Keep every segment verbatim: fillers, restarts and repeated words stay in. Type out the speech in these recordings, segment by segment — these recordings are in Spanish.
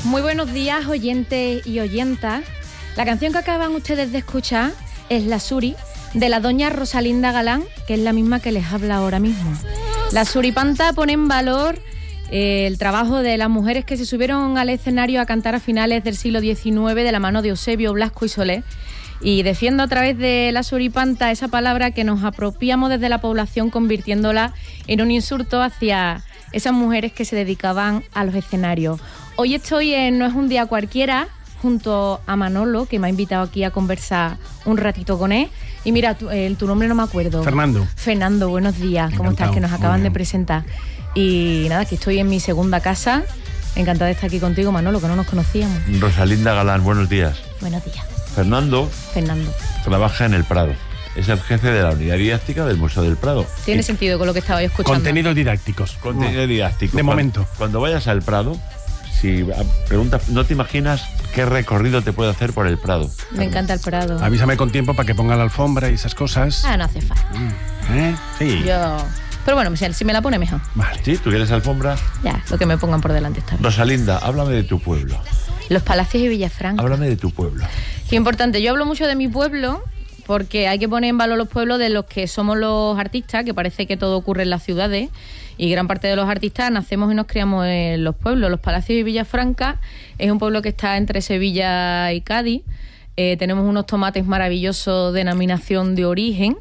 Muy buenos días, oyentes y oyentas. La canción que acaban ustedes de escuchar es La Suri, de la doña Rosalinda Galán, que es la misma que les habla ahora mismo. La Suripanta pone en valor eh, el trabajo de las mujeres que se subieron al escenario a cantar a finales del siglo diecinueve de la mano de Eusebio, Blasco y Solé, y defiendo a través de la Suripanta esa palabra que nos apropiamos desde la población, convirtiéndola en un insulto hacia esas mujeres que se dedicaban a los escenarios. Hoy estoy en No es un día cualquiera, junto a Manolo, que me ha invitado aquí a conversar un ratito con él. Y mira, tu, eh, tu nombre no me acuerdo. Fernando. Fernando, buenos días. Encantado. ¿Cómo estás? Que nos acaban de presentar. Y nada, que estoy en mi segunda casa. Encantada de estar aquí contigo, Manolo, que no nos conocíamos. Rosalinda Galán, buenos días. Buenos días. Fernando. Fernando. Trabaja en el Prado. Es el jefe de la unidad didáctica del Museo del Prado. Tiene y sentido con lo que estaba yo escuchando. Contenidos didácticos. Contenido no. didáctico. De cuando, momento. Cuando vayas al Prado, si pregunta, no te imaginas qué recorrido te puede hacer por el Prado. Me encanta el Prado. Avísame con tiempo para que ponga la alfombra y esas cosas. Ah, no hace falta. ¿Eh? Sí. Yo... Pero bueno, si me la pone mejor. Vale. ¿Sí? ¿Tú quieres alfombra? Ya, lo que me pongan por delante está bien. Rosalinda, háblame de tu pueblo. Los Palacios y Villafranca. Háblame de tu pueblo. Qué importante. Yo hablo mucho de mi pueblo porque hay que poner en valor los pueblos de los que somos los artistas, que parece que todo ocurre en las ciudades, y gran parte de los artistas nacemos y nos criamos en los pueblos. Los Palacios y Villafranca es un pueblo que está entre Sevilla y Cádiz. Eh, tenemos unos tomates maravillosos, denominación de origen.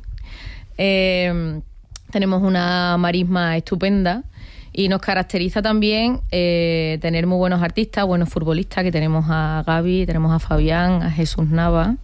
Eh, tenemos una marisma estupenda y nos caracteriza también eh, tener muy buenos artistas, buenos futbolistas, que tenemos a Gaby, tenemos a Fabián, a Jesús Nava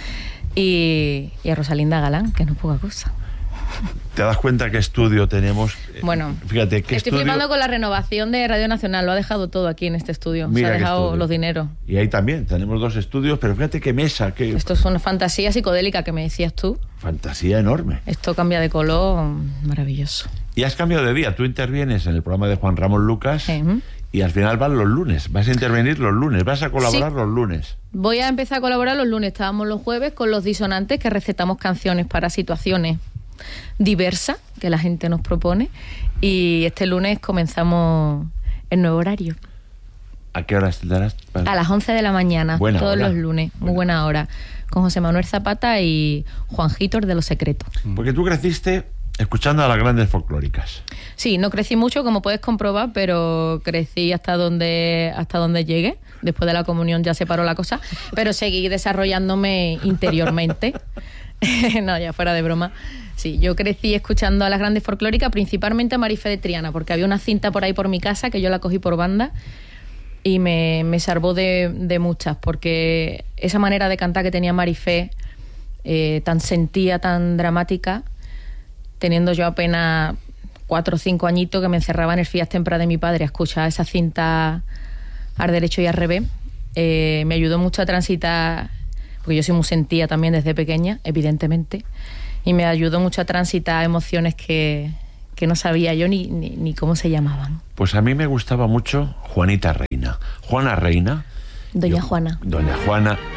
y, y a Rosalinda Galán, que no es poca cosa. ¿Te das cuenta qué estudio tenemos? Bueno, fíjate qué estoy estudio... flipando con la renovación de Radio Nacional. Lo ha dejado todo aquí en este estudio. Mira, se ha dejado estudio. Los dineros. Y ahí también tenemos dos estudios, pero fíjate qué mesa, qué... Esto es una fantasía psicodélica que me decías tú. Fantasía enorme. Esto cambia de color, maravilloso. Y has cambiado de día. Tú intervienes en el programa de Juan Ramón Lucas Sí. y al final van los lunes. Vas a intervenir los lunes, vas a colaborar Sí. los lunes. Voy a empezar a colaborar los lunes. Estábamos los jueves con Los Disonantes, que recetamos canciones para situaciones diversas que la gente nos propone. Y este lunes comenzamos el nuevo horario. ¿A qué hora estarás? A las once de la mañana, Buena todos hora. los lunes. Muy buena hora. Con José Manuel Zapata y Juanjito de Los Secretos. Porque tú creciste escuchando a las grandes folclóricas. Sí, no crecí mucho, como puedes comprobar, pero crecí hasta donde hasta donde llegué. Después de la comunión ya se paró la cosa, pero seguí desarrollándome interiormente. No, ya fuera de broma. Sí, yo crecí escuchando a las grandes folclóricas, principalmente a Marifé de Triana, porque había una cinta por ahí por mi casa que yo la cogí por banda y me, me salvó de, de muchas, porque esa manera de cantar que tenía Marifé, eh, tan sentía, tan dramática, teniendo yo apenas cuatro o cinco añitos, que me encerraba en el Fiat Tempra de mi padre a escuchar esa cinta al derecho y al revés, eh, me ayudó mucho a transitar, porque yo soy muy sentía también desde pequeña, evidentemente, y me ayudó mucho a transitar emociones que, que no sabía yo ni, ni, ni cómo se llamaban. Pues a mí me gustaba mucho Juanita Reina. Juana Reina. Doña yo, Juana. Doña Juana.